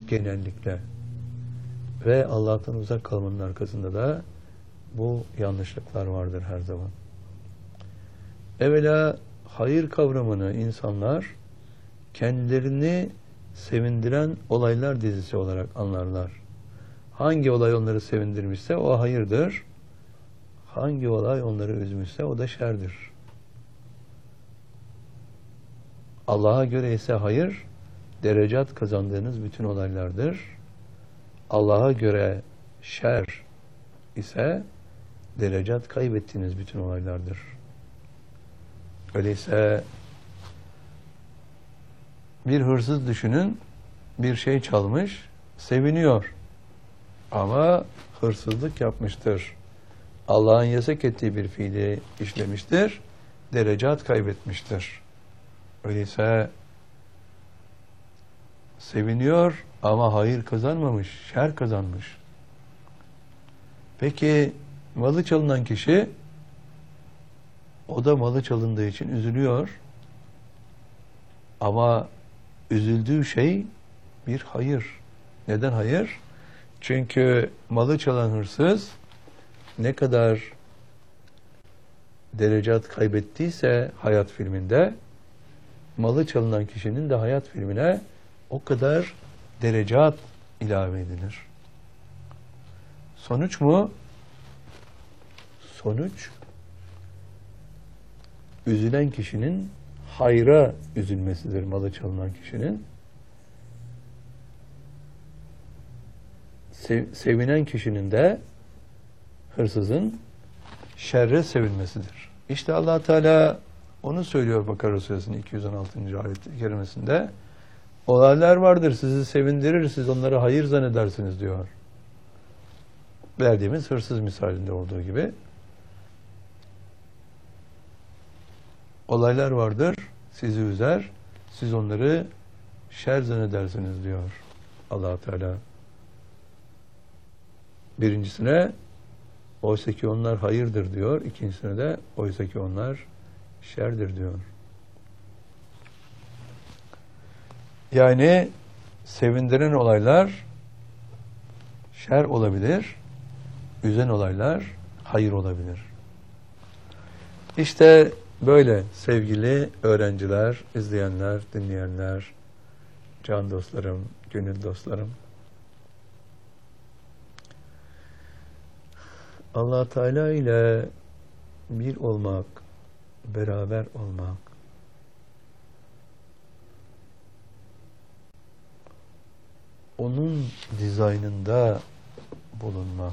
genellikle. Ve Allah'tan uzak kalmanın arkasında da bu yanlışlıklar vardır her zaman. Evvela hayır kavramını insanlar kendilerini sevindiren olaylar dizisi olarak anlarlar. Hangi olay onları sevindirmişse o hayırdır. Hangi olay onları üzmüşse o da şerdir. Allah'a göre ise hayır, derecat kazandığınız bütün olaylardır. Allah'a göre şer ise derecat kaybettiğiniz bütün olaylardır. Öyleyse bir hırsız düşünün, bir şey çalmış, seviniyor. Ama hırsızlık yapmıştır. Allah'ın yasak ettiği bir fiili işlemiştir, derecat kaybetmiştir. Öyleyse seviniyor ama hayır kazanmamış, şer kazanmış. Peki malı çalınan kişi, o da malı çalındığı için üzülüyor. Ama üzüldüğü şey bir hayır. Neden hayır? Çünkü malı çalan hırsız ne kadar derecat kaybettiyse hayat filminde, malı çalınan kişinin de hayat filmine o kadar derecat ilave edilir. Sonuç mu? Sonuç, üzülen kişinin hayra üzülmesidir, malı çalınan kişinin. Sevinen kişinin de, hırsızın, şerre sevinmesidir. İşte Allah Teala onu söylüyor Bakara Suresinin 216. ayet-i kerimesinde. Olaylar vardır, sizi sevindirir, siz onları hayır zannedersiniz diyor. Verdiğimiz hırsız misalinde olduğu gibi. Olaylar vardır, sizi üzer, siz onları şer zannedersiniz diyor Allah Teala. Birincisine oysa ki onlar hayırdır diyor, ikincisine de oysa ki onlar şerdir diyor. Yani sevindiren olaylar şer olabilir, üzen olaylar hayır olabilir. İşte böyle sevgili öğrenciler, izleyenler, dinleyenler, can dostlarım, gönül dostlarım. Allah Teala ile bir olmak, beraber olmak, onun dizaynında bulunmak.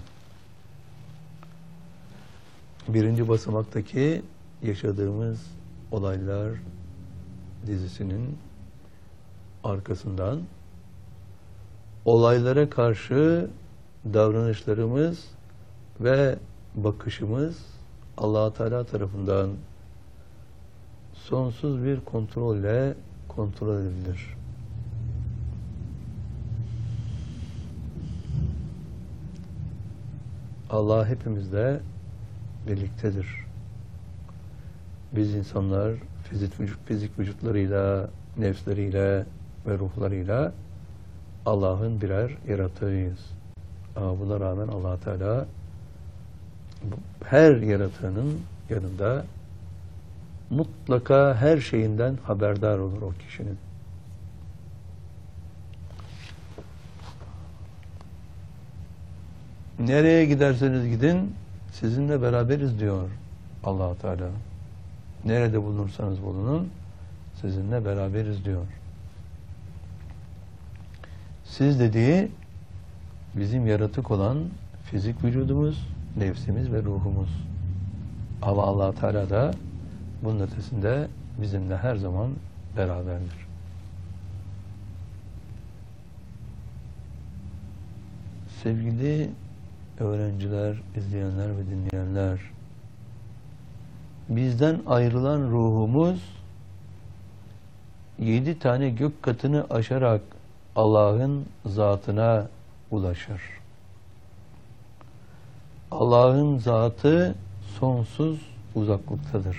Birinci basamaktaki yaşadığımız olaylar dizisinin arkasından olaylara karşı davranışlarımız ve bakışımız Allah Teala tarafından sonsuz bir kontrolle kontrol edilir. Allah hepimizle birliktedir. Biz insanlar fizik vücutlarıyla, nefsleriyle ve ruhlarıyla Allah'ın birer yaratığıyız. Ama buna rağmen Allah Teala her yaratığının yanında mutlaka her şeyinden haberdar olur o kişinin. Nereye giderseniz gidin sizinle beraberiz diyor Allah Teala. Nerede bulunursanız bulunun sizinle beraberiz diyor. Siz dediği bizim yaratık olan fizik vücudumuz, nefsimiz ve ruhumuz. Ama Allah Teala da bunun ötesinde bizimle her zaman beraberdir. Sevgili öğrenciler, izleyenler ve dinleyenler, bizden ayrılan ruhumuz 7 tane gök katını aşarak Allah'ın zatına ulaşır. Allah'ın zatı sonsuz uzaklıktadır.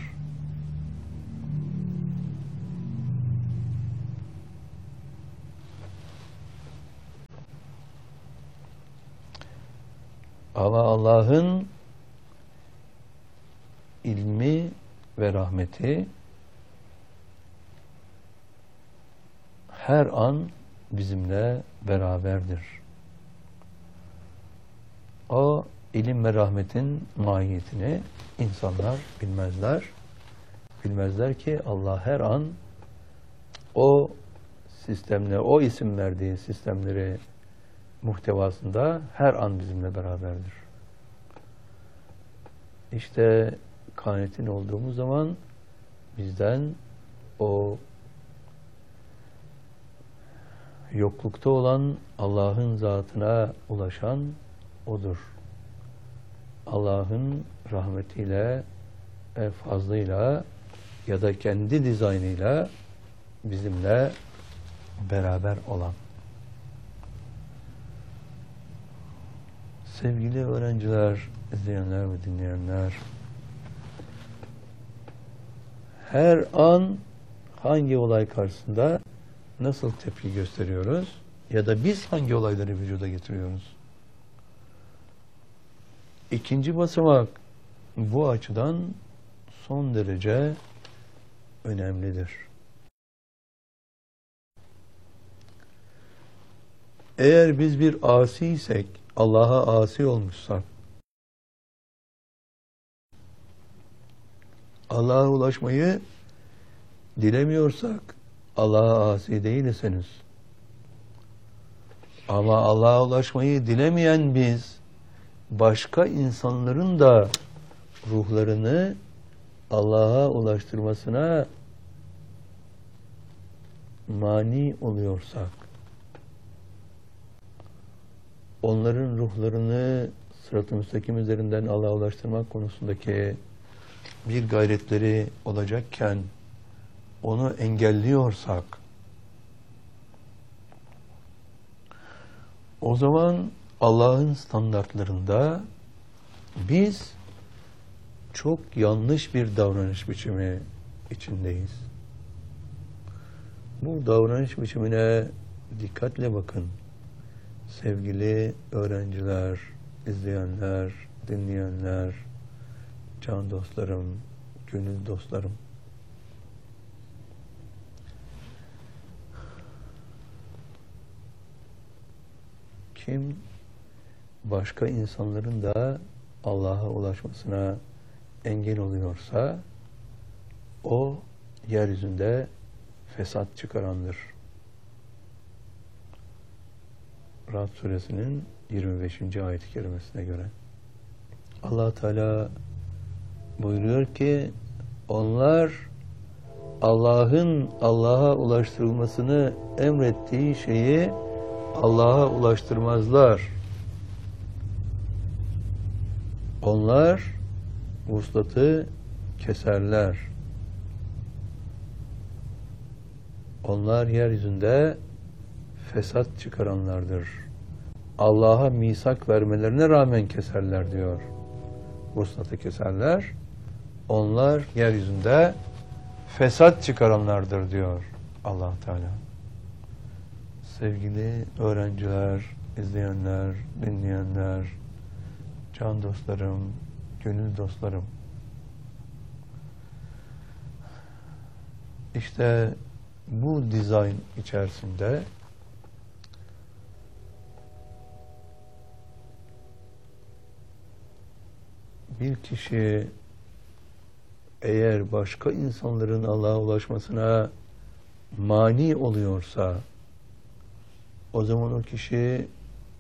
Ama Allah'ın ilmi ve rahmeti her an bizimle beraberdir. O ilim ve rahmetin mahiyetini insanlar bilmezler. Bilmezler ki Allah her an o sistemle, o isim verdiği sistemleri muhtevasında her an bizimle beraberdir. İşte kânetin olduğumuz zaman bizden o yoklukta olan Allah'ın zatına ulaşan odur. Allah'ın rahmetiyle ve fazlıyla ya da kendi dizaynıyla bizimle beraber olan. Sevgili öğrenciler, izleyenler ve dinleyenler, her an hangi olay karşısında nasıl tepki gösteriyoruz ya da biz hangi olayları vücuda getiriyoruz? İkinci basamak bu açıdan son derece önemlidir. Eğer biz bir asiysek, Allah'a asi olmuşsak, Allah'a ulaşmayı dilemiyorsak, Allah'a asi değiliz henüz. Ama Allah'a ulaşmayı dilemeyen biz, başka insanların da ruhlarını Allah'a ulaştırmasına mani oluyorsak, onların ruhlarını sırat-ı müstakim üzerinden Allah'a ulaştırmak konusundaki bir gayretleri olacakken onu engelliyorsak, o zaman Allah'ın standartlarında biz çok yanlış bir davranış biçimi içindeyiz. Bu davranış biçimine dikkatle bakın. Sevgili öğrenciler, izleyenler, dinleyenler, can dostlarım, gönül dostlarım. Kim başka insanların da Allah'a ulaşmasına engel oluyorsa o yeryüzünde fesat çıkarandır. Ra'd suresinin 25. ayet-i kerimesine göre Allah Teala buyuruyor ki onlar Allah'ın Allah'a ulaştırılmasını emrettiği şeyi Allah'a ulaştırmazlar. Onlar vuslatı keserler. Onlar yeryüzünde fesat çıkaranlardır. Allah'a misak vermelerine rağmen keserler diyor. Vuslatı keserler. Onlar yeryüzünde fesat çıkaranlardır diyor Allah Teala. Sevgili öğrenciler, izleyenler, dinleyenler, can dostlarım, gönül dostlarım. İşte bu dizayn içerisinde bir kişi eğer başka insanların Allah'a ulaşmasına mani oluyorsa o zaman o kişi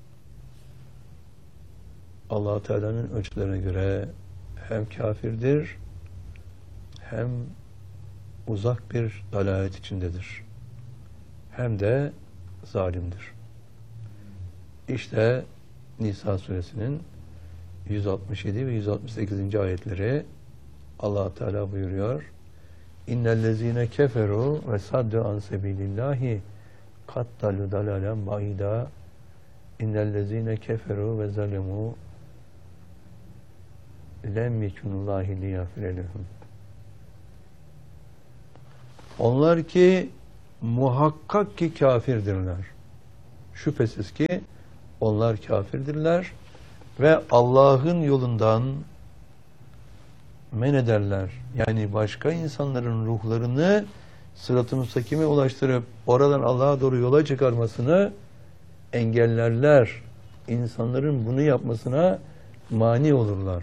Allah Teala'nın ölçülerine göre hem kafirdir hem uzak bir dalalet içindedir. Hem de zalimdir. İşte Nisa suresinin 167 ve 168. ayetleri Allah Teala buyuruyor. İnnellezîne keferu ve saddu an sebilillahi kattalu dalalen baida innellezîne keferu ve zalemu lem yekunullahi liyafire lehum. Onlar ki muhakkak ki kafirdirler. Şüphesiz ki onlar kafirdirler. ve Allah'ın yolundan men ederler. Yani başka insanların ruhlarını sırat-ı müstakime ulaştırıp oradan Allah'a doğru yola çıkarmasını engellerler. İnsanların bunu yapmasına mani olurlar.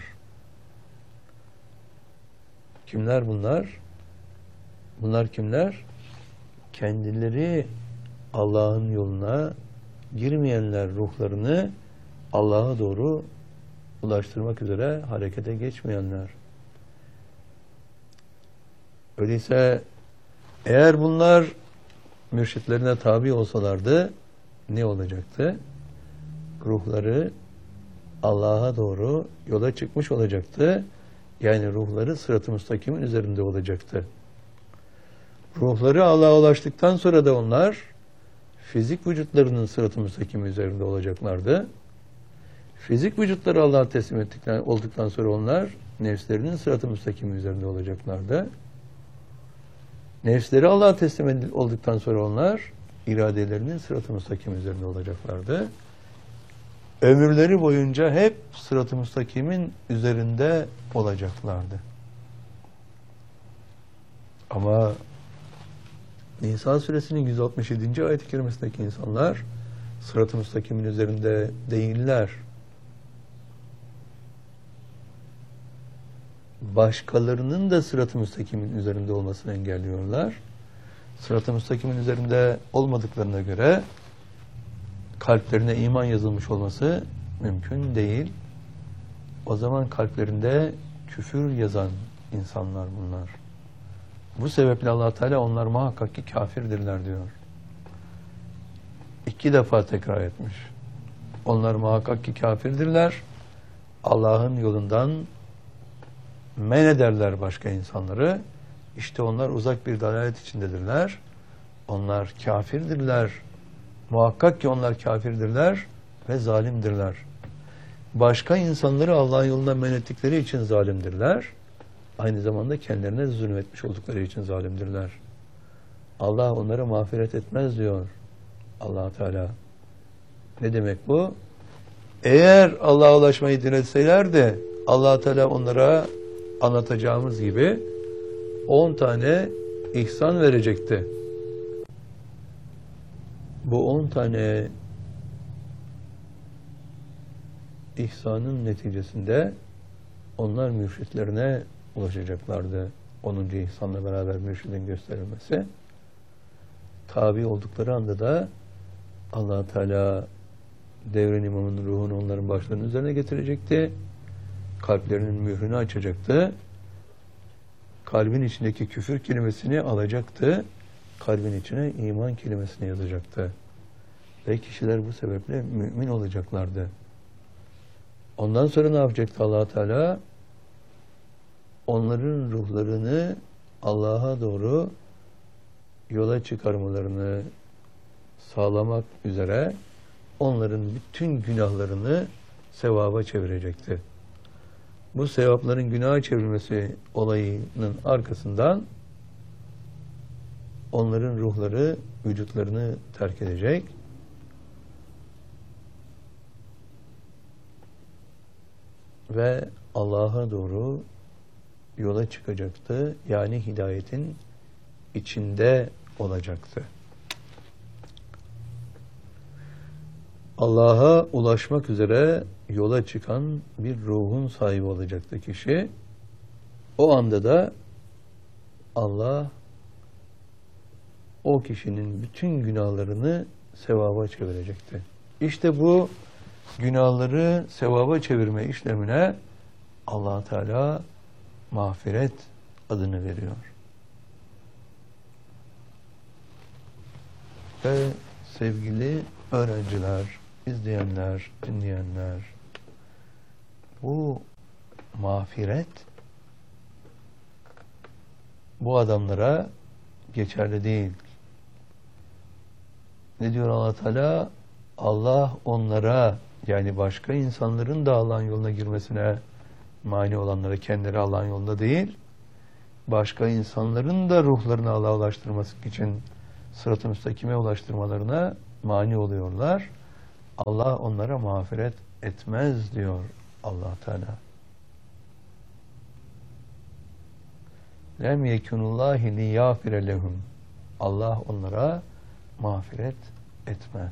Kimler bunlar? Bunlar kimler? Kendileri Allah'ın yoluna girmeyenler, ruhlarını Allah'a doğru ulaştırmak üzere harekete geçmeyenler. Öyleyse eğer bunlar mürşitlerine tabi olsalardı ne olacaktı? Ruhları Allah'a doğru yola çıkmış olacaktı. Yani ruhları sırat-ı müstakimin üzerinde olacaktı. Ruhları Allah'a ulaştıktan sonra da onlar fizik vücutlarının sırat-ı müstakimi üzerinde olacaklardı. Fizik vücutları Allah'a teslim olduktan sonra onlar nefslerinin sırat-ı müstakimi üzerinde olacaklardı. Nefsleri Allah'a teslim olduktan sonra onlar iradelerinin sırat-ı müstakim üzerinde olacaklardı. Ömürleri boyunca hep sırat-ı müstakimin üzerinde olacaklardı. Ama Nisa suresinin 167. ayet-i kerimesindeki insanlar sırat-ı müstakimin üzerinde değiller. Başkalarının da sırat-ı müstakimin üzerinde olmasını engelliyorlar. Sırat-ı müstakimin üzerinde olmadıklarına göre kalplerine iman yazılmış olması mümkün değil. O zaman kalplerinde küfür yazan insanlar bunlar. Bu sebeple Allah Teala onlar muhakkak ki kafirdirler diyor. 2 defa tekrar etmiş. Onlar muhakkak ki kafirdirler. Allah'ın yolundan men ederler başka insanları. İşte onlar uzak bir dalalet içindedirler. Onlar kafirdirler. Muhakkak ki onlar kafirdirler ve zalimdirler. Başka insanları Allah'ın yolundan men ettikleri için zalimdirler. Aynı zamanda kendilerine zulmetmiş oldukları için zalimdirler. Allah onlara mağfiret etmez diyor Allah Teala. Ne demek bu? Eğer Allah'a ulaşmayı diletselerdi Allah Teala onlara anlatacağımız gibi 10 tane ihsan verecekti. Bu 10 tane ihsanın neticesinde onlar mürşitlerine ulaşacaklardı. 10. ihsanla beraber mürşidin gösterilmesi. Tabi oldukları anda da Allah Teala devren imamının ruhunu onların başlarının üzerine getirecekti. Kalplerinin mührünü açacaktı. Kalbin içindeki küfür kelimesini alacaktı. Kalbin içine iman kelimesini yazacaktı. Ve kişiler bu sebeple mümin olacaklardı. Ondan sonra ne yapacaktı Allah Teala? Onların ruhlarını Allah'a doğru yola çıkarmalarını sağlamak üzere onların bütün günahlarını sevaba çevirecekti. Bu sevapların günaha çevrilmesi olayının arkasından onların ruhları vücutlarını terk edecek. Ve Allah'a doğru yola çıkacaktı. Yani hidayetin içinde olacaktı. Allah'a ulaşmak üzere yola çıkan bir ruhun sahibi olacaktı kişi. O anda da Allah o kişinin bütün günahlarını sevaba çevirecekti. İşte bu günahları sevaba çevirme işlemine Allah Teala mağfiret adını veriyor. Ve sevgili öğrenciler, izleyenler, dinleyenler, bu mağfiret bu adamlara geçerli değil. Ne diyor Allah Teala? Allah onlara, yani başka insanların da Allah'ın yoluna girmesine mani olanlara, kendileri Allah'ın yolunda değil, başka insanların da ruhlarını Allah'a ulaştırması için sırat-ı müstakime ulaştırmalarına mani oluyorlar. Allah onlara mağfiret etmez diyor Allah Teala. Lem yekunullahi liyâfire lehum. Allah onlara mağfiret etmez.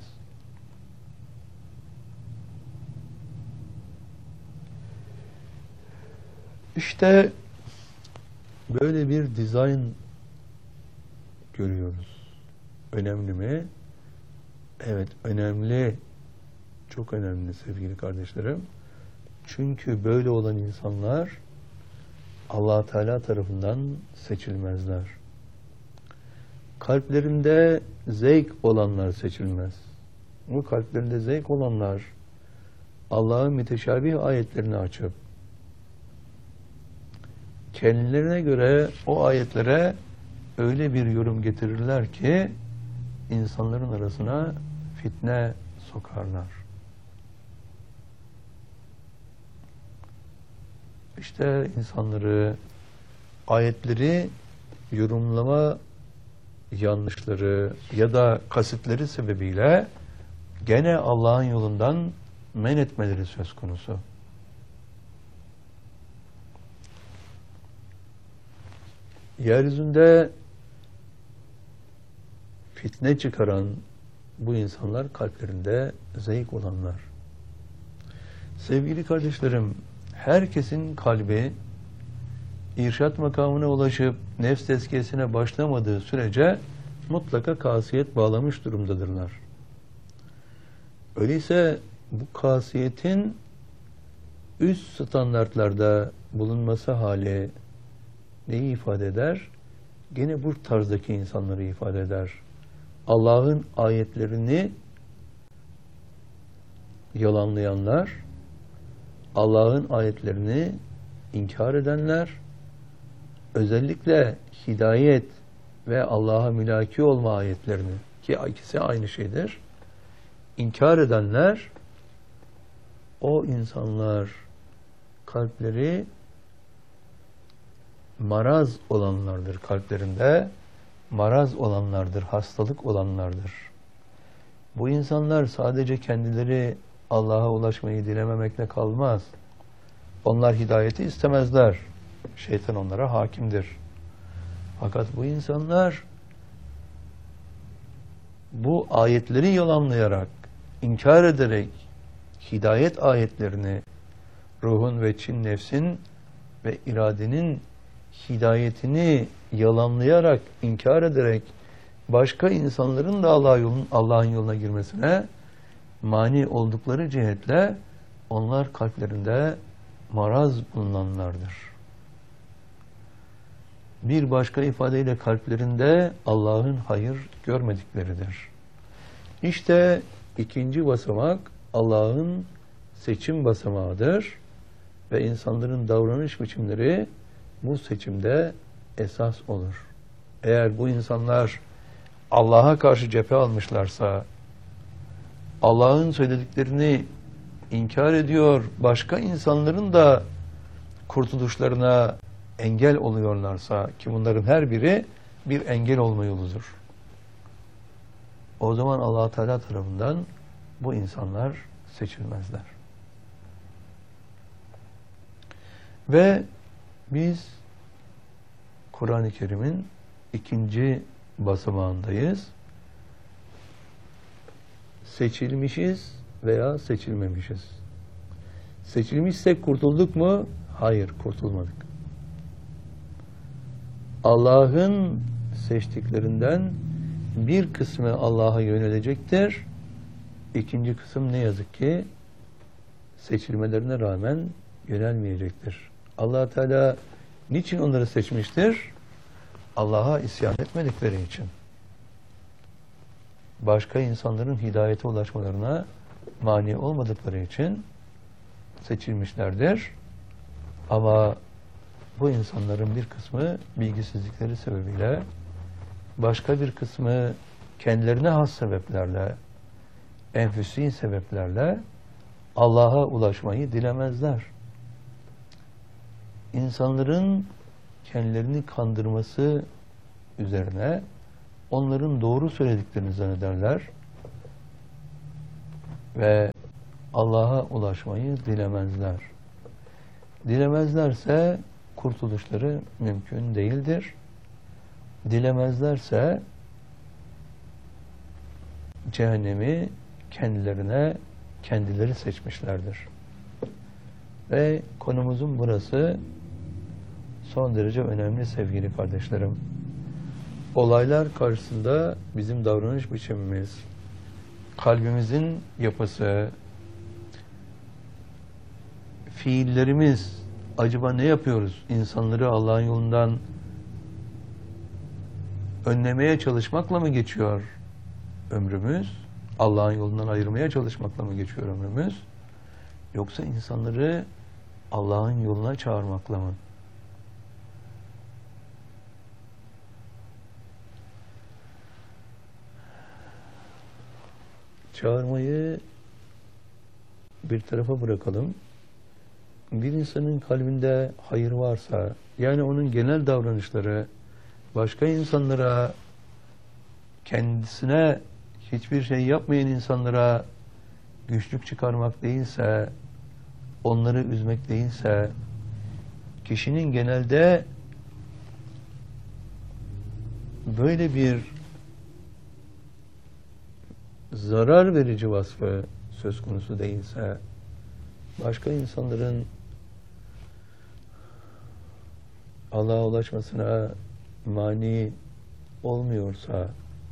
İşte böyle bir dizayn görüyoruz. Önemli mi? Evet, önemli. Çok önemli sevgili kardeşlerim. Çünkü böyle olan insanlar Allah Teala tarafından seçilmezler. Kalplerinde zevk olanlar seçilmez. Bu kalplerinde zevk olanlar Allah'ın müteşabih ayetlerini açıp kendilerine göre o ayetlere öyle bir yorum getirirler ki insanların arasına fitne sokarlar. İşte insanları, ayetleri yorumlama yanlışları ya da kasıtları sebebiyle gene Allah'ın yolundan men etmeleri söz konusu. Yeryüzünde fitne çıkaran bu insanlar kalplerinde zayıf olanlar. Sevgili kardeşlerim, herkesin kalbi irşat makamına ulaşıp nefs tezkiyesine başlamadığı sürece mutlaka kasiyet bağlamış durumdadırlar. Öyleyse bu kasiyetin üst standartlarda bulunması hali neyi ifade eder? Gene bu tarzdaki insanları ifade eder. Allah'ın ayetlerini yalanlayanlar, Allah'ın ayetlerini inkar edenler, özellikle hidayet ve Allah'a mülaki olma ayetlerini, ki ikisi aynı şeydir, inkar edenler, o insanlar kalpleri maraz olanlardır. Kalplerinde maraz olanlardır, hastalık olanlardır. Bu insanlar sadece kendileri Allah'a ulaşmayı dilememekle kalmaz. Onlar hidayeti istemezler. Şeytan onlara hakimdir. Fakat bu insanlar bu ayetleri yalanlayarak, inkar ederek hidayet ayetlerini, ruhun ve çin nefsin ve iradenin hidayetini yalanlayarak, inkar ederek başka insanların da Allah'ın yoluna girmesine mani oldukları cihetle onlar kalplerinde maraz bulunanlardır. Bir başka ifadeyle kalplerinde Allah'ın hayır görmedikleridir. İşte ikinci basamak Allah'ın seçim basamağıdır ve insanların davranış biçimleri bu seçimde esas olur. Eğer bu insanlar Allah'a karşı cephe almışlarsa, Allah'ın söylediklerini inkar ediyor, başka insanların da kurtuluşlarına engel oluyorlarsa, ki bunların her biri bir engel olma yoludur, o zaman Allah Teala tarafından bu insanlar seçilmezler. Ve biz Kur'an-ı Kerim'in ikinci basamağındayız. Seçilmişiz veya seçilmemişiz. Seçilmişsek kurtulduk mu? Hayır, kurtulmadık. Allah'ın seçtiklerinden bir kısmı Allah'a yönelecektir. İkinci kısım ne yazık ki seçilmelerine rağmen yönelmeyecektir. Allah Teala niçin onları seçmiştir? Allah'a isyan etmedikleri için. Başka insanların hidayete ulaşmalarına mani olmadıkları için seçilmişlerdir. Ama bu insanların bir kısmı bilgisizlikleri sebebiyle, başka bir kısmı kendilerine has sebeplerle, enfüsi sebeplerle Allah'a ulaşmayı dilemezler. İnsanların kendilerini kandırması üzerine onların doğru söylediklerini zannederler. ve Allah'a ulaşmayı dilemezler. Dilemezlerse kurtuluşları mümkün değildir. Dilemezlerse cehennemi kendileri seçmişlerdir. Ve konumuzun burası son derece önemli sevgili kardeşlerim. Olaylar karşısında bizim davranış biçimimiz, kalbimizin yapısı, fiillerimiz, acaba ne yapıyoruz? İnsanları Allah'ın yolundan önlemeye çalışmakla mı geçiyor ömrümüz? Allah'ın yolundan ayırmaya çalışmakla mı geçiyor ömrümüz? Yoksa insanları Allah'ın yoluna çağırmakla mı? Çağırmayı bir tarafa bırakalım. Bir insanın kalbinde hayır varsa, yani onun genel davranışları başka insanlara, kendisine hiçbir şey yapmayan insanlara güçlük çıkarmak değilse, onları üzmek değilse, kişinin genelde böyle bir zarar verici vasfı söz konusu değilse, başka insanların Allah'a ulaşmasına mani olmuyorsa,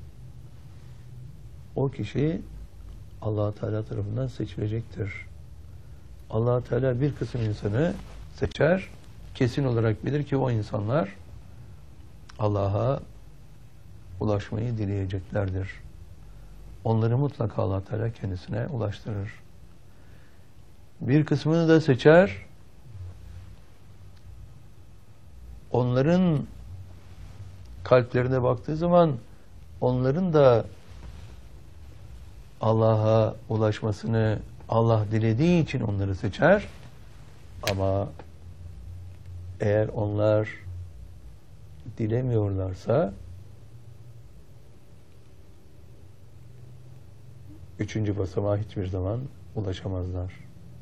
o kişi Allah Teala tarafından seçilecektir. Allah Teala bir kısım insanı seçer, kesin olarak bilir ki o insanlar Allah'a ulaşmayı dileyeceklerdir. Onları mutlaka Allah Teala kendisine ulaştırır. Bir kısmını da seçer, onların kalplerine baktığı zaman onların da Allah'a ulaşmasını Allah dilediği için onları seçer. Ama eğer onlar dilemiyorlarsa üçüncü basamağa hiçbir zaman ulaşamazlar.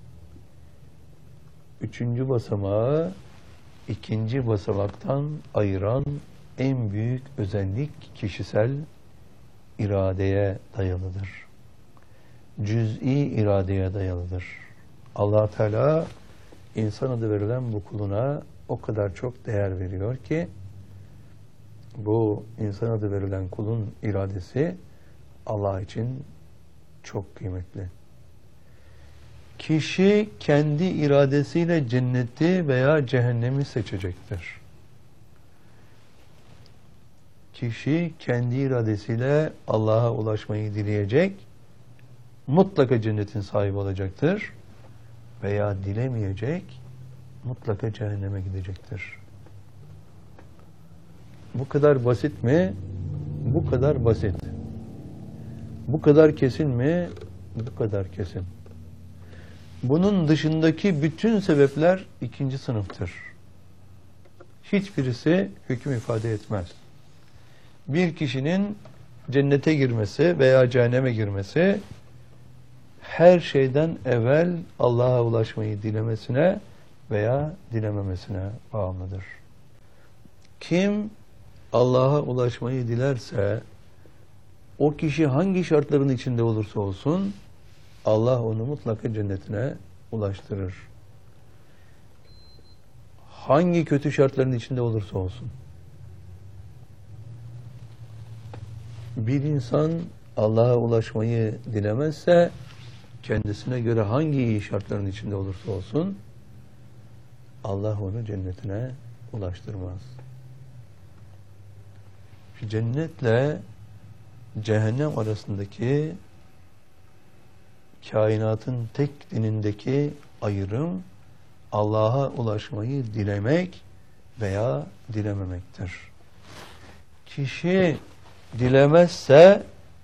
Üçüncü basamağı ikinci basamaktan ayıran en büyük özellik kişisel iradeye dayalıdır. Cüz'i iradeye dayalıdır. Allah Teala insan adı verilen bu kuluna o kadar çok değer veriyor ki bu insan adı verilen kulun iradesi Allah için çok kıymetli. Kişi kendi iradesiyle cenneti veya cehennemi seçecektir. Kişi kendi iradesiyle Allah'a ulaşmayı dileyecek, mutlaka cennetin sahibi olacaktır veya dilemeyecek, mutlaka cehenneme gidecektir. Bu kadar basit mi? Bu kadar basit. Bu kadar kesin mi? Bu kadar kesin. Bunun dışındaki bütün sebepler ikinci sınıftır. Hiçbirisi hüküm ifade etmez. Bir kişinin cennete girmesi veya cehenneme girmesi her şeyden evvel Allah'a ulaşmayı dilemesine veya dilememesine bağımlıdır. Kim Allah'a ulaşmayı dilerse o kişi hangi şartların içinde olursa olsun Allah onu mutlaka cennetine ulaştırır. Hangi kötü şartların içinde olursa olsun. Bir insan Allah'a ulaşmayı dilemezse kendisine göre hangi iyi şartların içinde olursa olsun Allah onu cennetine ulaştırmaz. Cennetle cehennem arasındaki kainatın tek dinindeki ayrım Allah'a ulaşmayı dilemek veya dilememektir. Kişi dilemezse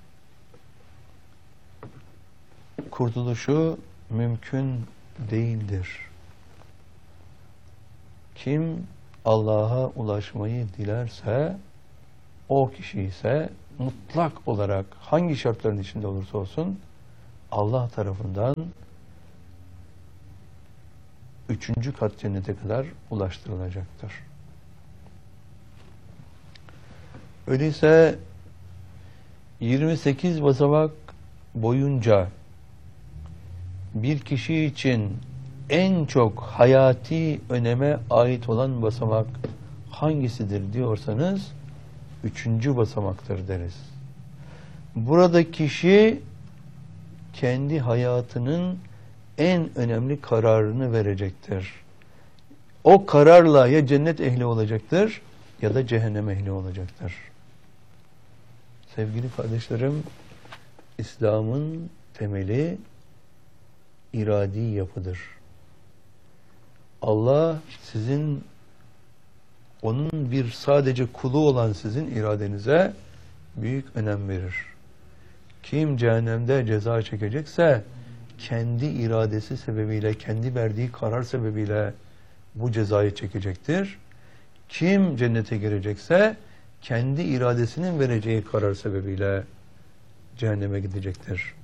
kurtuluşu mümkün değildir. Kim Allah'a ulaşmayı dilerse o kişi ise mutlak olarak hangi şartların içinde olursa olsun Allah tarafından 3. kat cennete kadar ulaştırılacaktır. Öyleyse 28 basamak boyunca bir kişi için en çok hayati öneme ait olan basamak hangisidir diyorsanız 3. basamaktır deriz. Burada kişi kendi hayatının en önemli kararını verecektir. O kararla ya cennet ehli olacaktır ya da cehennem ehli olacaktır. Sevgili kardeşlerim, İslam'ın temeli iradi yapıdır. Allah sizin, onun bir sadece kulu olan sizin iradenize büyük önem verir. Kim cehennemde ceza çekecekse kendi iradesi sebebiyle, kendi verdiği karar sebebiyle bu cezayı çekecektir. Kim cennete girecekse kendi iradesinin vereceği karar sebebiyle cehenneme gidecektir.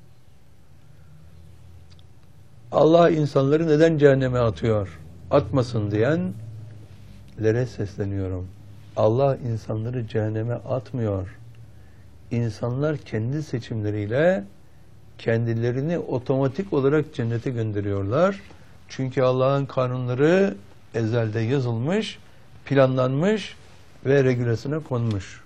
Allah insanları neden cehenneme atıyor? Atmasın diyenlere sesleniyorum. Allah insanları cehenneme atmıyor. İnsanlar kendi seçimleriyle kendilerini otomatik olarak cennete gönderiyorlar. Çünkü Allah'ın kanunları ezelde yazılmış, planlanmış ve regülasyona konmuş.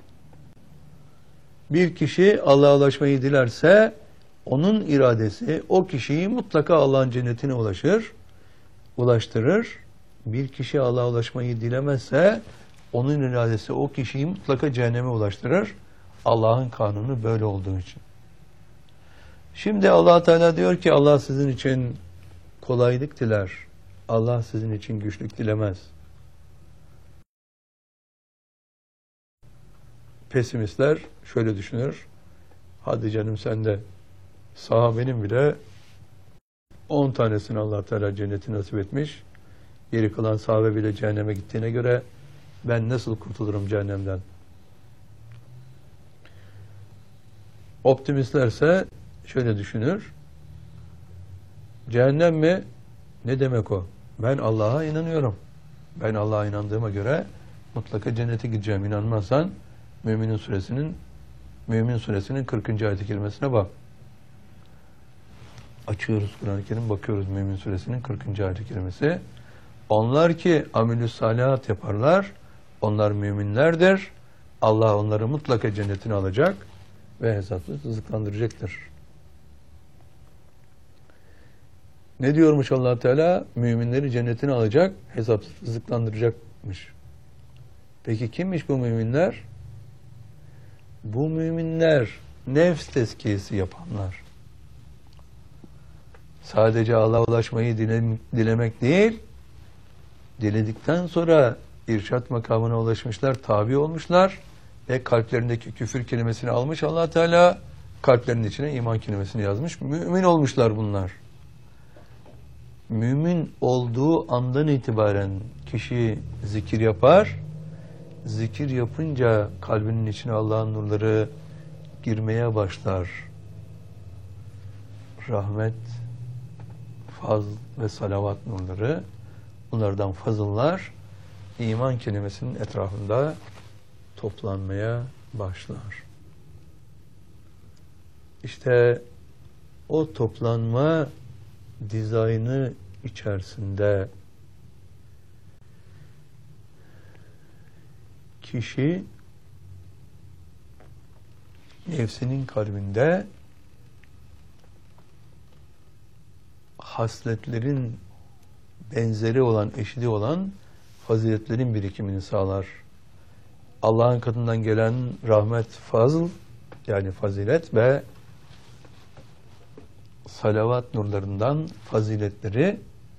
Bir kişi Allah'a ulaşmayı dilerse onun iradesi o kişiyi mutlaka Allah'ın cennetine ulaştırır. Bir kişi Allah'a ulaşmayı dilemezse onun iradesi o kişiyi mutlaka cehenneme ulaştırır. Allah'ın kanunu böyle olduğu için. Şimdi Allah Teala diyor ki Allah sizin için kolaylık diler. Allah sizin için güçlük dilemez. Pesimistler şöyle düşünür. Hadi canım sen de, sahabenin bile 10 tanesini Allah Teala cenneti nasip etmiş. Geri kalan sahabe bile cehenneme gittiğine göre ben nasıl kurtulurum cehennemden? Optimistlerse şöyle düşünür. Cehennem mi? Ne demek o? Ben Allah'a inanıyorum. Ben Allah'a inandığıma göre mutlaka cennete gideceğim. İnanmazsan Mümin Suresinin 40. ayet-i kerimesine bak. Açıyoruz Kur'an-ı Kerim, bakıyoruz Mümin Suresinin 40. ayet-i kerimesi. Onlar ki amelü salihat yaparlar, onlar müminlerdir. Allah onları mutlaka cennetine alacak ve hesapsız rızıklandıracaktır. Ne diyormuş Allah Teala? Müminleri cennetine alacak, hesapsız rızıklandıracakmış. Peki kimmiş bu müminler? Bu müminler nefs tezkiyesi yapanlar. Sadece Allah'a ulaşmayı dilemek değil, diledikten sonra irşat makamına ulaşmışlar, tabi olmuşlar ve kalplerindeki küfür kelimesini almış Allah Teala, kalplerinin içine iman kelimesini yazmış. Mümin olmuşlar bunlar. Mümin olduğu andan itibaren kişi zikir yapar. Zikir yapınca kalbinin içine Allah'ın nurları girmeye başlar. Rahmet, fazl ve salavat nurları, bunlardan fazıllar iman kelimesinin etrafında toplanmaya başlar. İşte o toplanma dizaynı içerisinde kişi nefsinin kalbinde hasletlerin benzeri olan, eşidi olan faziletlerin birikimini sağlar. Allah'ın katından gelen rahmet, fazl, yani fazilet ve salavat nurlarından faziletleri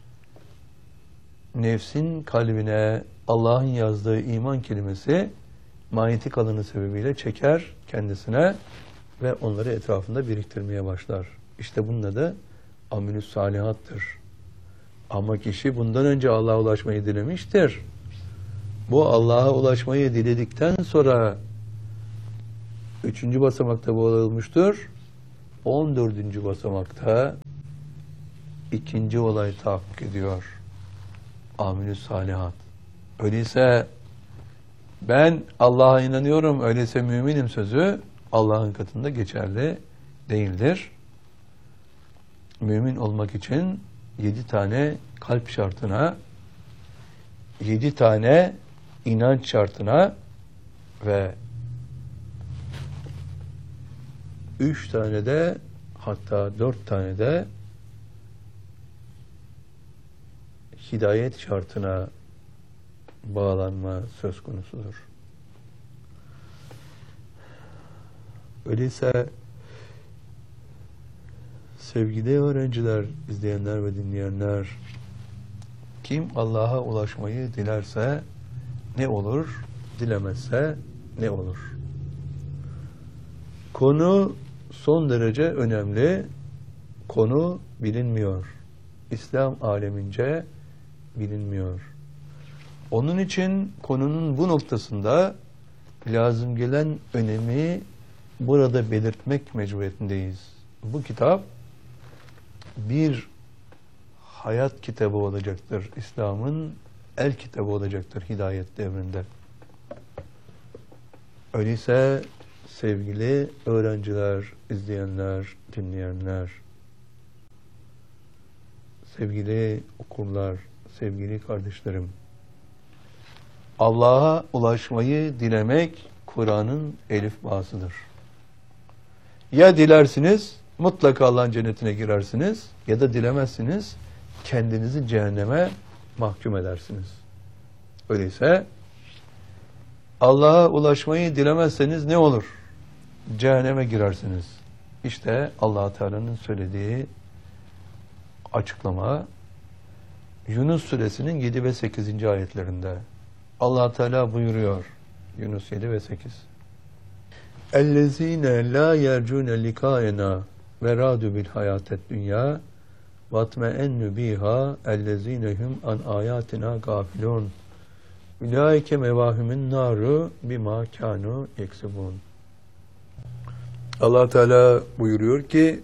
nefsin kalbine Allah'ın yazdığı iman kelimesi manyetik alanı sebebiyle çeker kendisine ve onları etrafında biriktirmeye başlar. İşte bunun adı amelü salihattır. Ama kişi bundan önce Allah'a ulaşmayı dilemiştir. Bu Allah'a ulaşmayı diledikten sonra 3. basamakta bu olmuştur. 14. basamakta ikinci olay tahakkuk ediyor. Amelü salihat. Öyleyse ben Allah'a inanıyorum, öyleyse müminim sözü Allah'ın katında geçerli değildir. Mümin olmak için 7 tane kalp şartına, 7 tane inanç şartına ve 3 tane de, hatta 4 tane de hidayet şartına bağlanma söz konusudur. Öyleyse sevgili öğrenciler, izleyenler ve dinleyenler, kim Allah'a ulaşmayı dilerse ne olur, dilemezse ne olur? Konu son derece önemli. Konu bilinmiyor. İslam alemince bilinmiyor. Onun için konunun bu noktasında lazım gelen önemi burada belirtmek mecburiyetindeyiz. Bu kitap bir hayat kitabı olacaktır. İslam'ın el kitabı olacaktır hidayet devrinde. Öyleyse sevgili öğrenciler, izleyenler, dinleyenler, sevgili okurlar, sevgili kardeşlerim, Allah'a ulaşmayı dilemek Kur'an'ın elifbasıdır. Ya dilersiniz, mutlaka Allah'ın cennetine girersiniz, ya da dilemezsiniz, kendinizi cehenneme mahkum edersiniz. Öyleyse Allah'a ulaşmayı dilemezseniz ne olur? Cehenneme girersiniz. İşte Allah Teala'nın söylediği açıklama Yunus suresinin 7 ve 8. ayetlerinde. Allah Teala buyuruyor Yunus 7 ve 8. اَلَّذ۪ينَ لَا يَرْجُونَ لِقَاءَنَا وَرَادُوا بِالْحَيَاةِ الدُّنْيَا وَاطْمَئَنُّ بِهَا اَلَّذ۪ينَ هُمْ عَنْ آيَاتِنَا غَافِلُونَ اُولَٰئِكَ مَوَاهُمُ النَّارُ بِمَا كَانُوا يَكْسِبُونَ. Allah Teala buyuruyor ki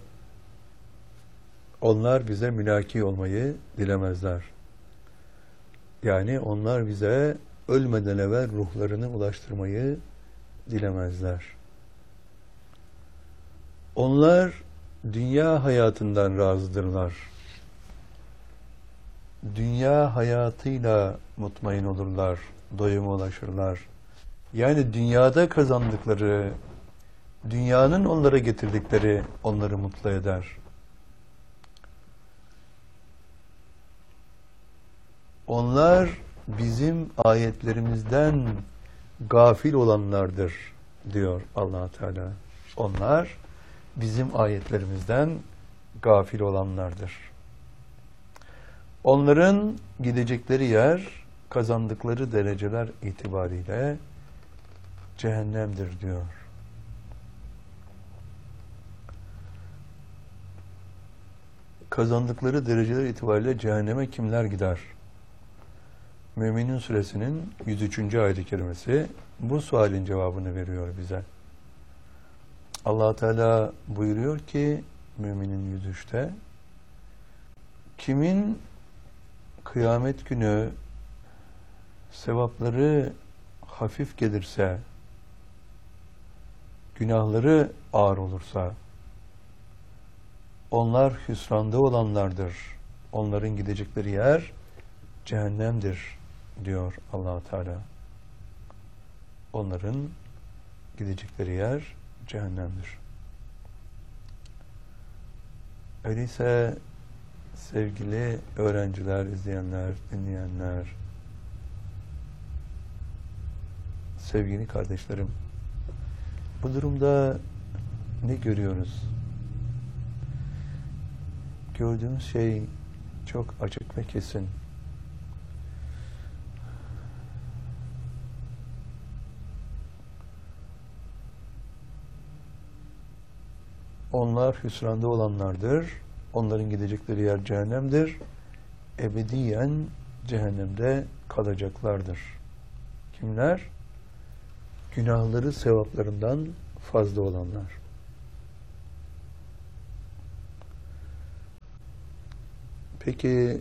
onlar bize mülaki olmayı dilemezler. Yani onlar bize ölmeden evvel ruhlarını ulaştırmayı dilemezler. Onlar dünya hayatından razıdırlar. Dünya hayatıyla mutmain olurlar, doyuma ulaşırlar. Yani dünyada kazandıkları, dünyanın onlara getirdikleri onları mutlu eder. Onlar bizim ayetlerimizden gafil olanlardır diyor Allah Teala. Onlar bizim ayetlerimizden gafil olanlardır. Onların gidecekleri yer, kazandıkları dereceler itibariyle cehennemdir diyor. Kazandıkları dereceler itibariyle cehenneme kimler gider? Mü'minin suresinin 103. ayet-i kerimesi bu sualin cevabını veriyor bize. Allah Teala buyuruyor ki Mü'minin 103'te, kimin kıyamet günü sevapları hafif gelirse, günahları ağır olursa, onlar hüsranda olanlardır. Onların gidecekleri yer cehennemdir diyor Allah Teala. Onların gidecekleri yer cehennemdir. Öyleyse sevgili öğrenciler, izleyenler, dinleyenler, sevgili kardeşlerim, bu durumda ne görüyoruz? Gördüğümüz şey çok açık ve kesin. Onlar hüsranda olanlardır. Onların gidecekleri yer cehennemdir. Ebediyen cehennemde kalacaklardır. Kimler? Günahları sevaplarından fazla olanlar. Peki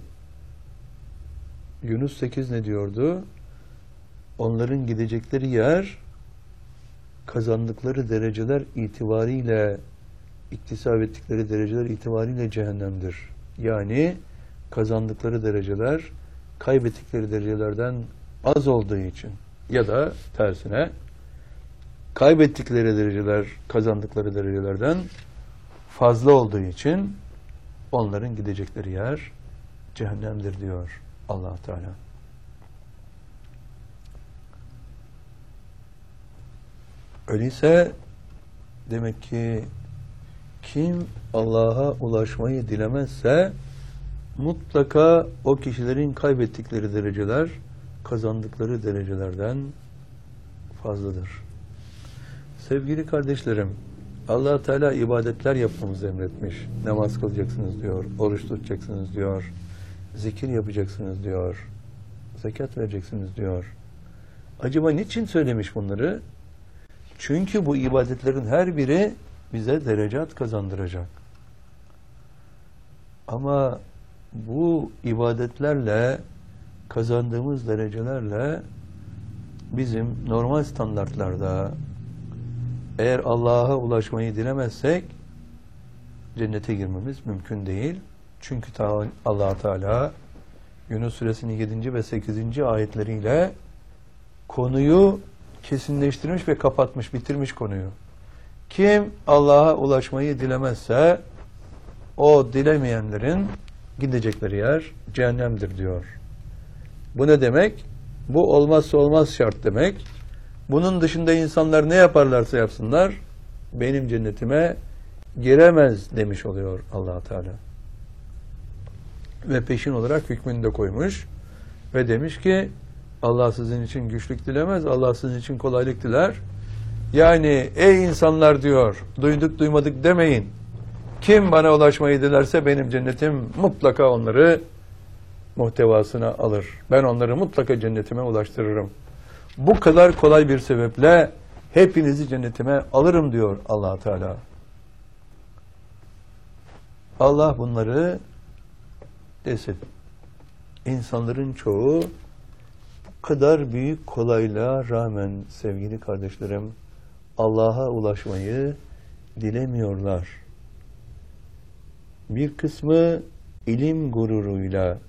Yunus 8 ne diyordu? Onların gidecekleri yer kazandıkları dereceler itibariyle, iktisap ettikleri dereceler itibariyle cehennemdir. Yani kazandıkları dereceler kaybettikleri derecelerden az olduğu için ya da tersine kaybettikleri dereceler kazandıkları derecelerden fazla olduğu için onların gidecekleri yer cehennemdir diyor Allah Teala. Öyleyse demek ki kim Allah'a ulaşmayı dilemezse mutlaka o kişilerin kaybettikleri dereceler kazandıkları derecelerden fazladır. Sevgili kardeşlerim, Allah Teala ibadetler yapmamızı emretmiş. Namaz kılacaksınız diyor, oruç tutacaksınız diyor, zikir yapacaksınız diyor, zekat vereceksiniz diyor. Acaba niçin söylemiş bunları? Çünkü bu ibadetlerin her biri bize derecat kazandıracak. Ama bu ibadetlerle kazandığımız derecelerle bizim normal standartlarda eğer Allah'a ulaşmayı dilemezsek cennete girmemiz mümkün değil. Çünkü Allah Teala Yunus Suresinin 7. ve 8. ayetleriyle konuyu kesinleştirmiş ve kapatmış, bitirmiş konuyu. Kim Allah'a ulaşmayı dilemezse o dilemeyenlerin gidecekleri yer cehennemdir diyor. Bu ne demek? Bu olmazsa olmaz şart demek. Bunun dışında insanlar ne yaparlarsa yapsınlar benim cennetime giremez demiş oluyor Allah Teala. Ve peşin olarak hükmünü de koymuş ve demiş ki Allah sizin için güçlük dilemez, Allah sizin için kolaylık diler. Yani ey insanlar diyor, duyduk duymadık demeyin. Kim bana ulaşmayı dilerse benim cennetim mutlaka onları muhtevasına alır. Ben onları mutlaka cennetime ulaştırırım. Bu kadar kolay bir sebeple hepinizi cennetime alırım diyor Allah Teala. Allah bunları desin. İnsanların çoğu bu kadar büyük kolaylığa rağmen sevgili kardeşlerim Allah'a ulaşmayı dilemiyorlar. Bir kısmı ilim gururuyla,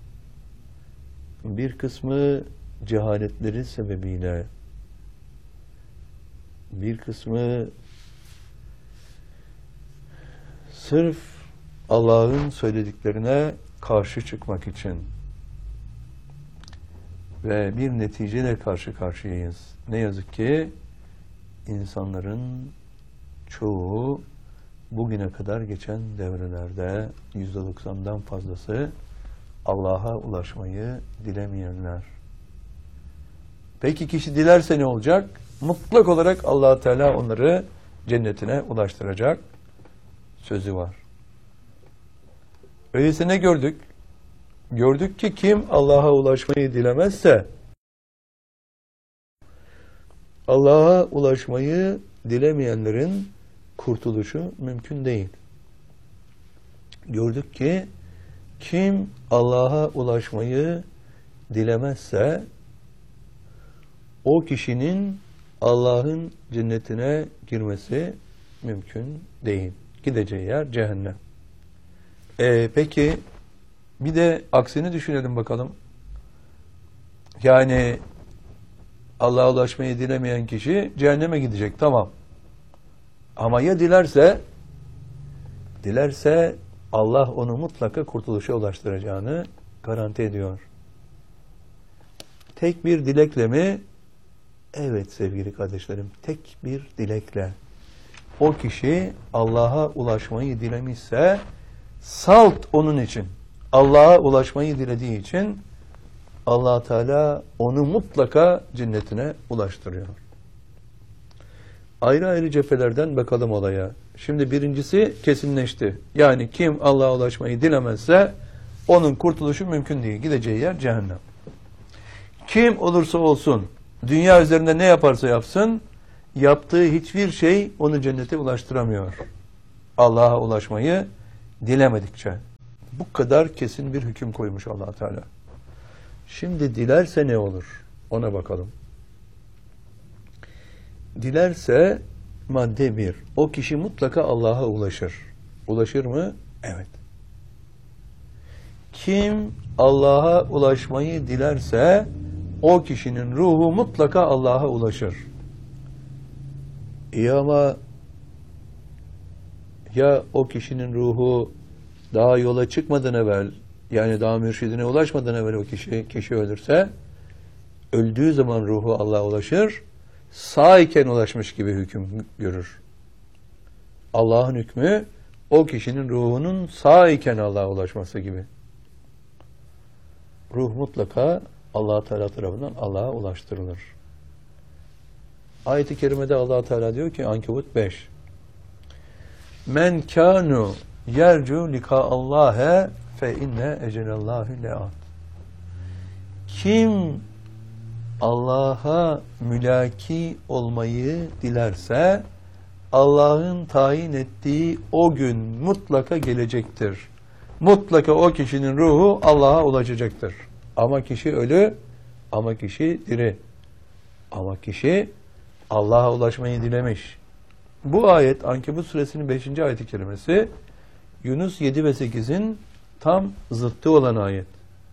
bir kısmı cehaletleri sebebiyle, bir kısmı sırf Allah'ın söylediklerine karşı çıkmak için ve bir neticeyle karşı karşıyayız. Ne yazık ki insanların çoğu bugüne kadar geçen devrelerde %90'dan fazlası Allah'a ulaşmayı dilemeyenler. Peki kişi dilerse ne olacak? Mutlak olarak Allah Teala onları cennetine ulaştıracak sözü var. Öyleyse ne gördük? Gördük ki kim Allah'a ulaşmayı dilemezse Allah'a ulaşmayı dilemeyenlerin kurtuluşu mümkün değil. Gördük ki kim Allah'a ulaşmayı dilemezse o kişinin Allah'ın cennetine girmesi mümkün değil. Gideceği yer cehennem. Peki bir de aksini düşünelim bakalım. Yani Allah'a ulaşmayı dilemeyen kişi cehenneme gidecek, tamam. Ama ya dilerse Allah onu mutlaka kurtuluşa ulaştıracağını garanti ediyor. Tek bir dilekle mi? Evet sevgili kardeşlerim, tek bir dilekle. O kişi Allah'a ulaşmayı dilemişse salt onun için. Allah'a ulaşmayı dilediği için Allah Teala onu mutlaka cennetine ulaştırıyor. Ayrı ayrı cephelerden bakalım olaya. Şimdi birincisi kesinleşti. Yani kim Allah'a ulaşmayı dilemezse onun kurtuluşu mümkün değil. Gideceği yer cehennem. Kim olursa olsun dünya üzerinde ne yaparsa yapsın yaptığı hiçbir şey onu cennete ulaştıramıyor. Allah'a ulaşmayı dilemedikçe. Bu kadar kesin bir hüküm koymuş Allah Teala. Şimdi dilerse ne olur? Ona bakalım. Dilerse madde 1. O kişi mutlaka Allah'a ulaşır. Ulaşır mı? Evet. Kim Allah'a ulaşmayı dilerse o kişinin ruhu mutlaka Allah'a ulaşır. İyi ama ya o kişinin ruhu daha yola çıkmadan evvel, yani daha mürşidine ulaşmadan evvel o kişi ölürse, öldüğü zaman ruhu Allah'a ulaşır, sağ iken ulaşmış gibi hüküm görür. Allah'ın hükmü o kişinin ruhunun sağ iken Allah'a ulaşması gibi. Ruh mutlaka Allah Teala tarafından Allah'a ulaştırılır. Ayet-i kerimede Allah Teala diyor ki Ankebut 5. Men kanu yercu lika Allah'e fe inne ecelallahi le'at. Kim Allah'a mülaki olmayı dilerse Allah'ın tayin ettiği o gün mutlaka gelecektir. Mutlaka o kişinin ruhu Allah'a ulaşacaktır. Ama kişi ölü, ama kişi diri. Ama kişi Allah'a ulaşmayı dilemiş. Bu ayet Ankebut suresinin 5. ayet-i kerimesi Yunus 7 ve 8'in tam zıttı olan ayet.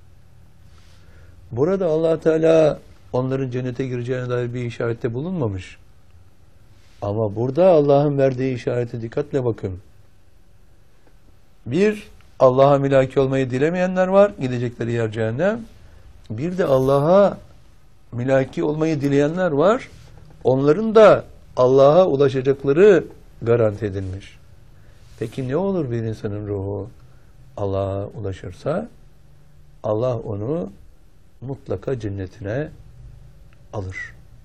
Burada Allah Teala onların cennete gireceğine dair bir işarette bulunmamış. Ama burada Allah'ın verdiği işarete dikkatle bakın. Bir, Allah'a mülaki olmayı dilemeyenler var, gidecekleri yer cehennem. Bir de Allah'a mülaki olmayı dileyenler var, onların da Allah'a ulaşacakları garanti edilmiş. Peki ne olur bir insanın ruhu Allah'a ulaşırsa? Allah onu mutlaka cennetine alır.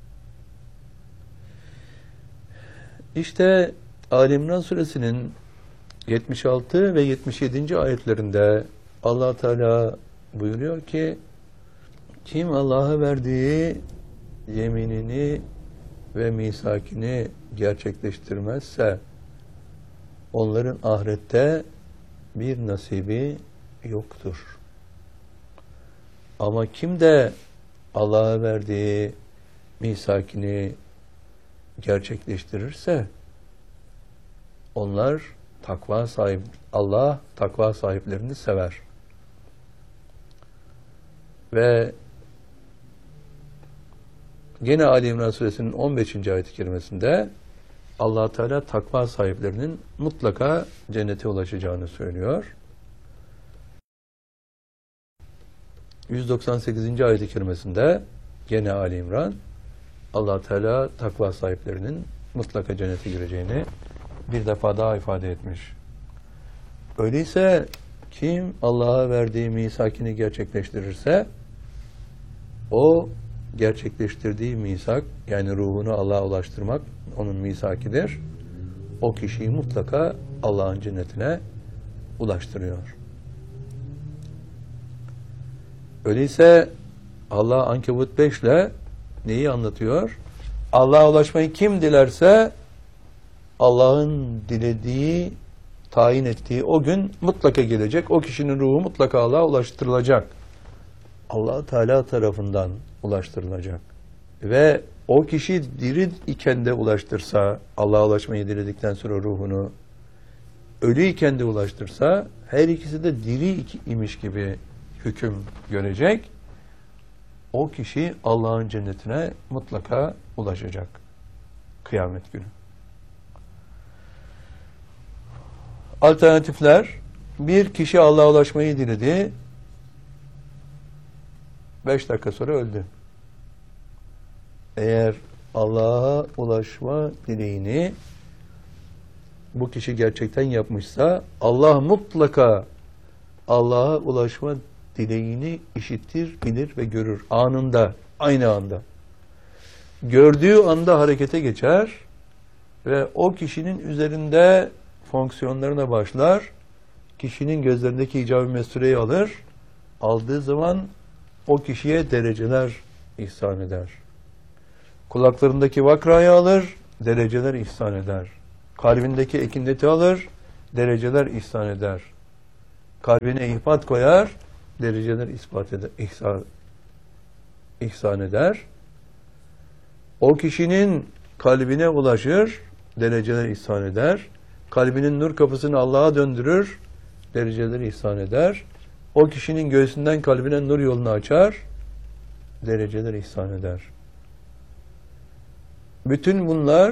İşte Ali İmran suresinin 76 ve 77. ayetlerinde Allah Teala buyuruyor ki kim Allah'a verdiği yeminini ve misakini gerçekleştirmezse onların ahirette bir nasibi yoktur. Ama kim de Allah'a verdiği misakini gerçekleştirirse onlar Allah takva sahiplerini sever. Ve gene Ali İmran suresinin 15. ayet-i kerimesinde Allah Teala takva sahiplerinin mutlaka cennete ulaşacağını söylüyor. 198. ayet-i kerimesinde gene Ali İmran Allah Teala takva sahiplerinin mutlaka cennete gireceğini bir defa daha ifade etmiş. Öyleyse kim Allah'a verdiği misakini gerçekleştirirse o gerçekleştirdiği misak, yani ruhunu Allah'a ulaştırmak onun misakidir. O kişiyi mutlaka Allah'ın cennetine ulaştırıyor. Öyleyse Allah Ankebut 5 ile neyi anlatıyor? Allah'a ulaşmayı kim dilerse Allah'ın dilediği, tayin ettiği o gün mutlaka gelecek. O kişinin ruhu mutlaka Allah'a ulaştırılacak. Allah Teala tarafından ulaştırılacak. Ve o kişi diri iken de ulaştırsa, Allah'a ulaşmayı diledikten sonra ruhunu, ölü iken de ulaştırsa, her ikisi de diri imiş gibi hüküm görecek. O kişi Allah'ın cennetine mutlaka ulaşacak. Kıyamet günü. Alternatifler: bir kişi Allah'a ulaşmayı diledi, 5 dakika sonra öldü. Eğer Allah'a ulaşma dileğini bu kişi gerçekten yapmışsa Allah mutlaka Allah'a ulaşma dileğini işitir, bilir ve görür. Anında, aynı anda. Gördüğü anda harekete geçer ve o kişinin üzerinde fonksiyonlarına başlar. Kişinin gözlerindeki icab-ı mesureyi alır. Aldığı zaman o kişiye dereceler ihsan eder. Kulaklarındaki vakrayı alır, dereceler ihsan eder. Kalbindeki ekineti alır, dereceler ihsan eder. kalbine ihbat koyar, dereceler ispat eder, ihsan eder. O kişinin kalbine ulaşır, dereceler ihsan eder. Kalbinin nur kapısını Allah'a döndürür, dereceleri ihsan eder. O kişinin göğsünden kalbine nur yolunu açar, dereceler ihsan eder. Bütün bunlar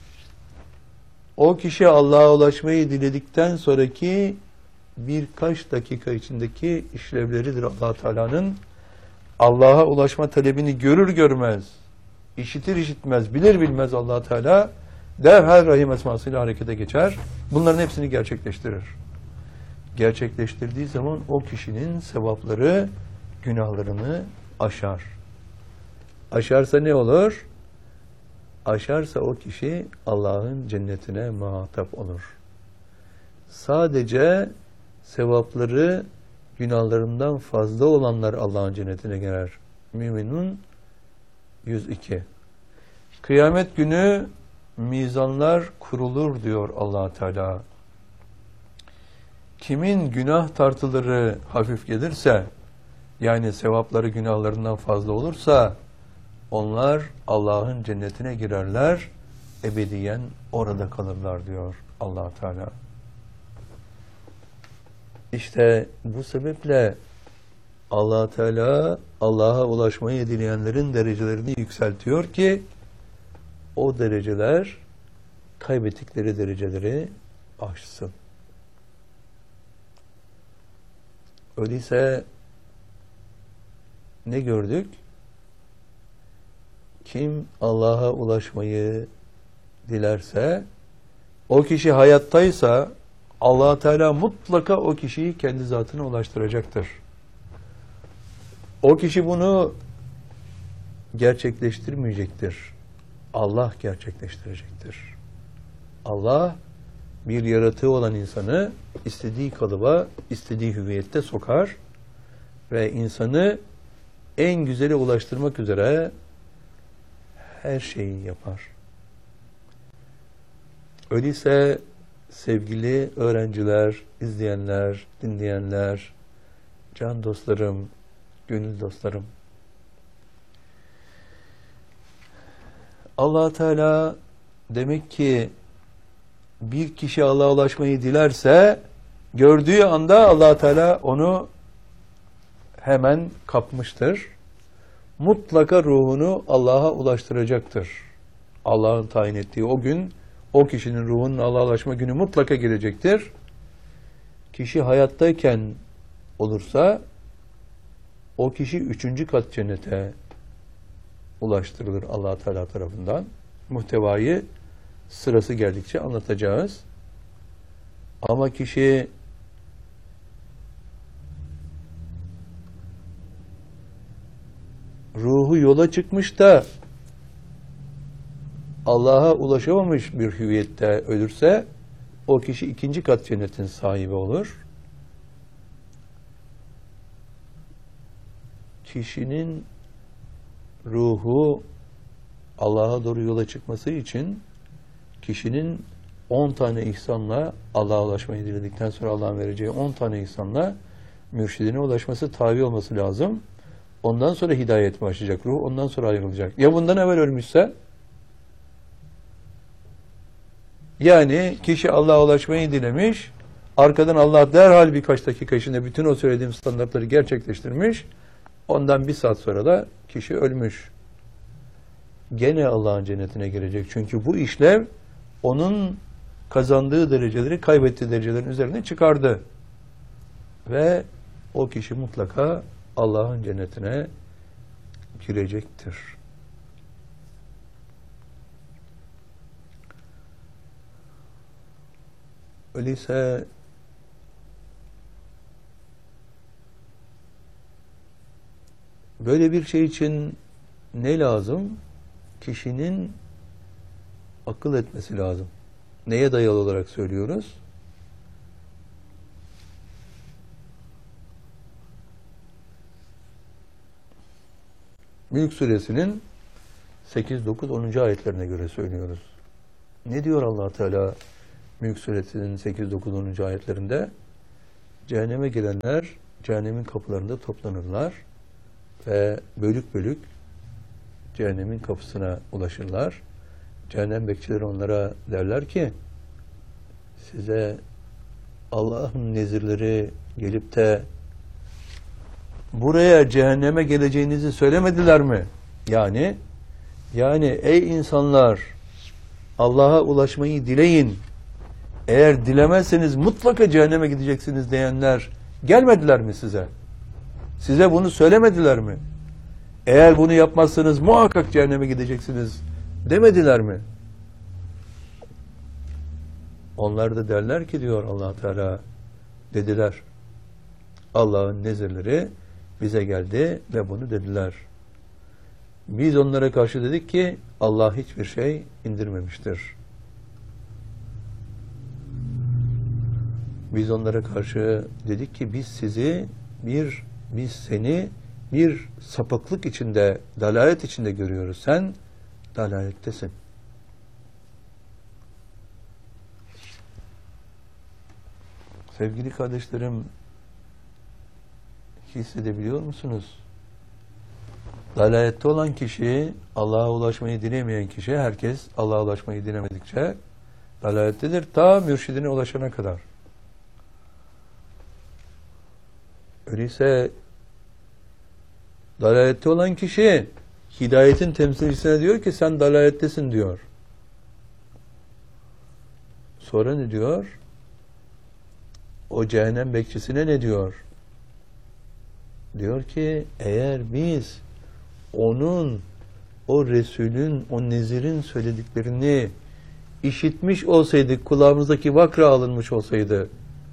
o kişi Allah'a ulaşmayı diledikten sonraki birkaç dakika içindeki işlevleridir Allah Teala'nın. Allah'a ulaşma talebini görür görmez, işitir işitmez, bilir bilmez Allah Teala derhal Rahim esmasıyla harekete geçer. Bunların hepsini gerçekleştirir. Gerçekleştirdiği zaman o kişinin sevapları günahlarını aşar. Aşarsa ne olur? Aşarsa o kişi Allah'ın cennetine muhatap olur. Sadece sevapları günahlarından fazla olanlar Allah'ın cennetine girer. Müminun 102. Kıyamet günü mizanlar kurulur diyor Allah Teala. Kimin günah tartıları hafif gelirse, yani sevapları günahlarından fazla olursa, onlar Allah'ın cennetine girerler, ebediyen orada kalırlar diyor Allah Teala. İşte bu sebeple Allah Teala Allah'a ulaşmayı dileyenlerin derecelerini yükseltiyor ki o dereceler kaybettikleri dereceleri aşsın. Öyleyse ne gördük? Kim Allah'a ulaşmayı dilerse, o kişi hayattaysa Allah Teala mutlaka o kişiyi kendi zatına ulaştıracaktır. O kişi bunu gerçekleştirmeyecektir. Allah gerçekleştirecektir. Allah bir yaratığı olan insanı istediği kalıba, istediği hüviyette sokar ve insanı en güzele ulaştırmak üzere her şeyi yapar. Öyleyse sevgili öğrenciler, izleyenler, dinleyenler, can dostlarım, gönül dostlarım, Allah Teala demek ki bir kişi Allah'a ulaşmayı dilerse gördüğü anda Allah Teala onu hemen kapmıştır. Mutlaka ruhunu Allah'a ulaştıracaktır. Allah'ın tayin ettiği o gün o kişinin ruhunun Allah'a ulaşma günü mutlaka gelecektir. Kişi hayattayken olursa o kişi 3. kat cennete ulaştırılır Allah Teala tarafından. Muhtevayı sırası geldikçe anlatacağız. Ama kişi ruhu yola çıkmış da Allah'a ulaşamamış bir hüviyette ölürse o kişi 2. kat cennetin sahibi olur. Kişinin ruhu Allah'a doğru yola çıkması için kişinin 10 tane ihsanla Allah'a ulaşmayı diledikten sonra Allah'ın vereceği 10 tane ihsanla mürşidine ulaşması, tabi olması lazım. Ondan sonra hidayet başlayacak ruh, ondan sonra ayrılacak. Ya bundan evvel ölmüşse? Yani kişi Allah'a ulaşmayı dilemiş, arkadan Allah derhal birkaç dakika içinde bütün o söylediğim standartları gerçekleştirmiş, ondan bir saat sonra da kişi ölmüş. Gene Allah'ın cennetine girecek. Çünkü bu işlev onun kazandığı dereceleri kaybettiği derecelerin üzerine çıkardı. Ve o kişi mutlaka Allah'ın cennetine girecektir. Öyleyse böyle bir şey için ne lazım? Kişinin akıl etmesi lazım. Neye dayalı olarak söylüyoruz? Mülk Suresinin 8, 9, 10. ayetlerine göre söylüyoruz. Ne diyor Allah Teala Mülk Suresinin 8, 9, 10. ayetlerinde? Cehenneme girenler cehennemin kapılarında toplanırlar ve bölük bölük cehennemin kapısına ulaşırlar. Cehennem bekçileri onlara derler ki, size Allah'ın nezirleri gelip de buraya cehenneme geleceğinizi söylemediler mi? Yani ey insanlar, Allah'a ulaşmayı dileyin. Eğer dilemezseniz mutlaka cehenneme gideceksiniz diyenler gelmediler mi size? Size bunu söylemediler mi? Eğer bunu yapmazsanız muhakkak cehenneme gideceksiniz demediler mi? Onlar da derler ki, diyor Allah Teala, dediler. Allah'ın nezirleri bize geldi ve bunu dediler. Biz onlara karşı dedik ki Allah hiçbir şey indirmemiştir. Biz onlara karşı dedik ki biz seni bir sapıklık içinde, dalalet içinde görüyoruz. Sen dalalettesin. Sevgili kardeşlerim, hissedebiliyor musunuz? Dalalette olan kişi, Allah'a ulaşmayı dilemeyen kişi, herkes Allah'a ulaşmayı dilemedikçe dalalettedir. Ta mürşidine ulaşana kadar. Öyleyse dalalette olan kişi hidayetin temsilcisine diyor ki sen dalalettesin diyor. Sonra ne diyor? O cehennem bekçisine ne diyor? Diyor ki eğer biz o Resulün, o Nezir'in söylediklerini işitmiş olsaydık, kulağımızdaki vakra alınmış olsaydı,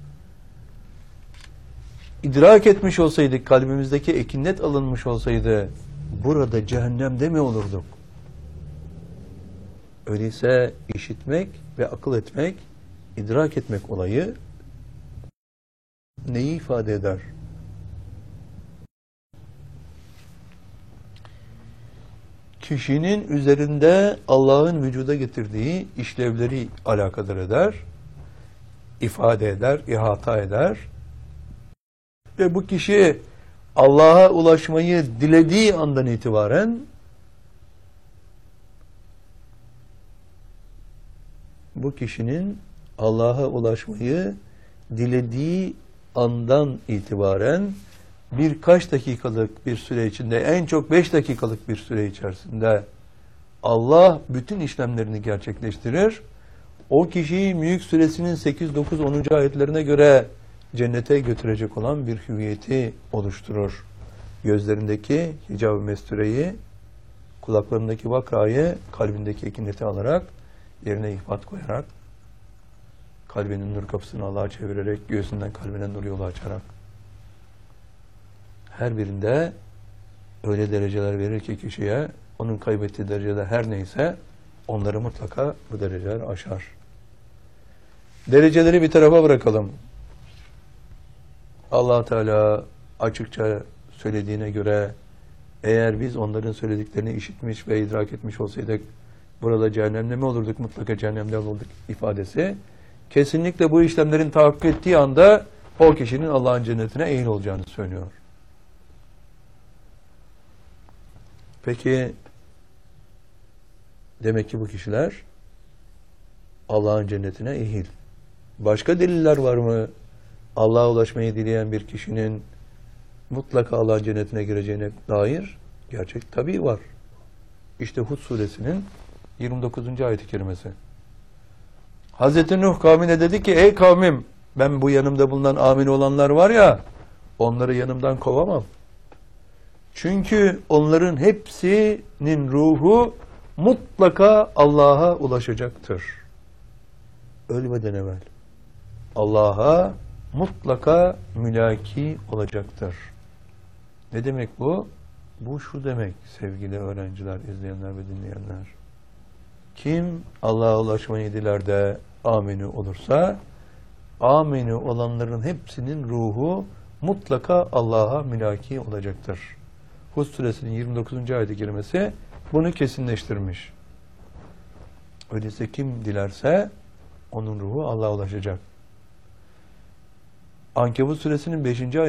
idrak etmiş olsaydık, kalbimizdeki ekinnet alınmış olsaydı, burada cehennemde mi olurduk? Öyleyse işitmek ve akıl etmek, idrak etmek olayı neyi ifade eder? Kişinin üzerinde Allah'ın vücuda getirdiği işlevleri alakadar eder, ifade eder, ihata eder. Ve bu kişi Allah'a ulaşmayı dilediği andan itibaren bu kişinin Allah'a ulaşmayı dilediği andan itibaren birkaç dakikalık bir süre içinde, en çok 5 dakikalık bir süre içerisinde Allah bütün işlemlerini gerçekleştirir. O kişiyi Mülk Suresinin 8, 9, 10. ayetlerine göre cennete götürecek olan bir hüviyeti oluşturur. Gözlerindeki hicab-ı mestureyi, kulaklarındaki vakrayı, kalbindeki ekineti alarak, yerine ihbat koyarak, kalbinin nur kapısını Allah'a çevirerek, göğsünden kalbine nur yolu açarak, her birinde öyle dereceler verir ki kişiye, onun kaybettiği dereceler her neyse, onları mutlaka bu dereceler aşar. Dereceleri bir tarafa bırakalım. Allah Teala açıkça söylediğine göre eğer biz onların söylediklerini işitmiş ve idrak etmiş olsaydık burada cehennemde mi olurduk? Mutlaka cehennemde olurduk ifadesi. Kesinlikle bu işlemlerin tahakkuk ettiği anda o kişinin Allah'ın cennetine ehil olacağını söylüyor. Peki demek ki bu kişiler Allah'ın cennetine ehil. Başka deliller var mı? Allah'a ulaşmayı dileyen bir kişinin mutlaka Allah'ın cennetine gireceğine dair gerçek tabii var. İşte Hud suresinin 29. ayet-i kerimesi. Hazreti Nuh kavmine dedi ki ey kavmim ben bu yanımda bulunan amin olanlar var ya onları yanımdan kovamam. Çünkü onların hepsinin ruhu mutlaka Allah'a ulaşacaktır. Ölmeden evvel. Allah'a mutlaka mülaki olacaktır. Ne demek bu? Bu şu demek sevgili öğrenciler, izleyenler ve dinleyenler. Kim Allah'a ulaşmayı diler de amini olursa, amini olanların hepsinin ruhu mutlaka Allah'a mülaki olacaktır. Hud suresinin 29. ayet-i kerimesi bunu kesinleştirmiş. Öyleyse kim dilerse onun ruhu Allah'a ulaşacak. Ankebut suresinin 5.